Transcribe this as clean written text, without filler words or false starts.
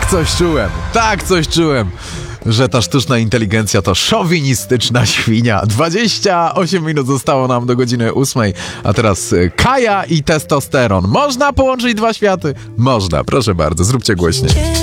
Tak coś czułem, że ta sztuczna inteligencja to szowinistyczna świnia. 28 minut zostało nam do godziny 8, a teraz Kaja i testosteron. Można połączyć dwa światy? Można, proszę bardzo, zróbcie głośniej.